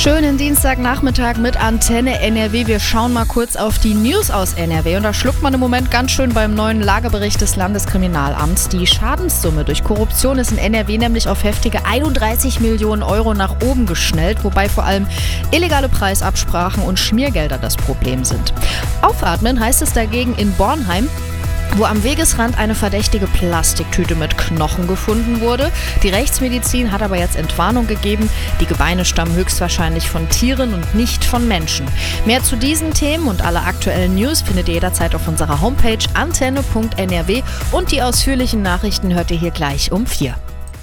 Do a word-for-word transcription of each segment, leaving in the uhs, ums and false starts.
Schönen Dienstagnachmittag mit Antenne N R W. Wir schauen mal kurz auf die News aus N R W. Und da schluckt man im Moment ganz schön beim neuen Lagebericht des Landeskriminalamts. Die Schadenssumme durch Korruption ist in N R W nämlich auf heftige einunddreißig Millionen Euro nach oben geschnellt, wobei vor allem illegale Preisabsprachen und Schmiergelder das Problem sind. Aufatmen heißt es dagegen in Bornheim, wo am Wegesrand eine verdächtige Plastiktüte mit Knochen gefunden wurde. Die Rechtsmedizin hat aber jetzt Entwarnung gegeben. Die Gebeine stammen höchstwahrscheinlich von Tieren und nicht von Menschen. Mehr zu diesen Themen und alle aktuellen News findet ihr jederzeit auf unserer Homepage antenne punkt n r w und die ausführlichen Nachrichten hört ihr hier gleich um vier.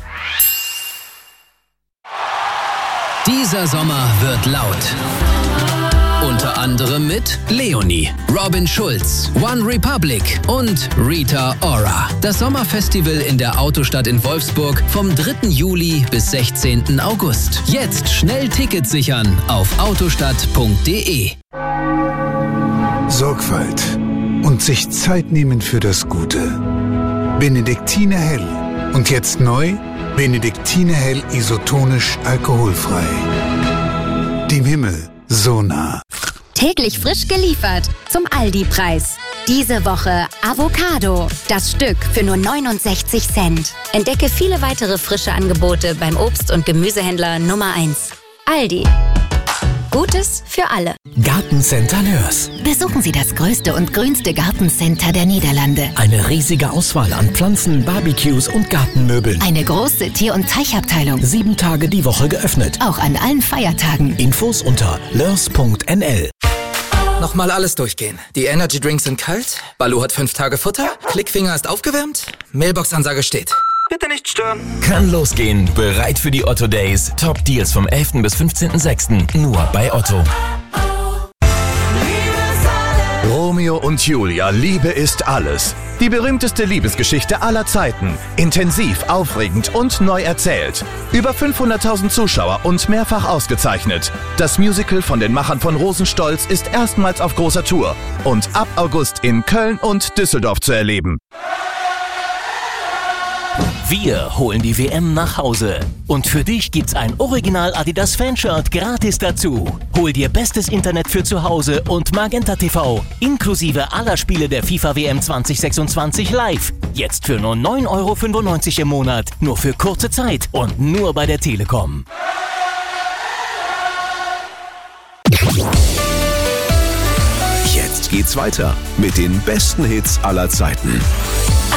Dieser Sommer wird laut. Unter anderem mit Leonie, Robin Schulz, One Republic und Rita Ora. Das Sommerfestival in der Autostadt in Wolfsburg vom dritten Juli bis sechzehnten August. Jetzt schnell Tickets sichern auf autostadt punkt d e. Sorgfalt und sich Zeit nehmen für das Gute. Benediktiner Hell. Und jetzt neu, Benediktiner Hell isotonisch alkoholfrei. Dem Himmel so nah. Täglich frisch geliefert zum Aldi-Preis. Diese Woche Avocado. Das Stück für nur neunundsechzig Cent. Entdecke viele weitere frische Angebote beim Obst- und Gemüsehändler Nummer eins. Aldi. Gutes für alle. Gartencenter Nörs. Besuchen Sie das größte und grünste Gartencenter der Niederlande. Eine riesige Auswahl an Pflanzen, Barbecues und Gartenmöbeln. Eine große Tier- und Teichabteilung. Sieben Tage die Woche geöffnet. Auch an allen Feiertagen. Infos unter lörs punkt n l. Nochmal alles durchgehen. Die Energy Drinks sind kalt, Baloo hat fünf Tage Futter, Klickfinger ist aufgewärmt, Mailbox-Ansage steht. Bitte nicht stören. Kann losgehen. Bereit für die Otto Days. Top Deals vom elften bis fünfzehnten sechsten Nur bei Otto. Romeo und Julia, Liebe ist alles. Die berühmteste Liebesgeschichte aller Zeiten. Intensiv, aufregend und neu erzählt. Über fünfhunderttausend Zuschauer und mehrfach ausgezeichnet. Das Musical von den Machern von Rosenstolz ist erstmals auf großer Tour und ab August in Köln und Düsseldorf zu erleben. Wir holen die W M nach Hause. Und für dich gibt's ein Original Adidas Fanshirt gratis dazu. Hol dir bestes Internet für zu Hause und Magenta T V. Inklusive aller Spiele der FIFA W M zwanzig sechsundzwanzig live. Jetzt für nur neun Euro fünfundneunzig im Monat. Nur für kurze Zeit und nur bei der Telekom. Jetzt geht's weiter mit den besten Hits aller Zeiten.